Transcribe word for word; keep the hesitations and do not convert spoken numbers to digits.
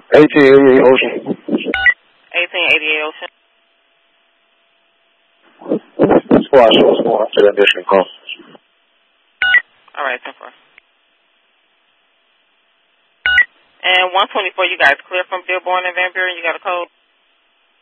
eighteen eighty-eight Ocean. eighteen eighty-eight Ocean. Squad, show squad. To that mission call. All right, ten four. And one twenty-four, you guys clear from Dearborn and Van Buren? You got a code?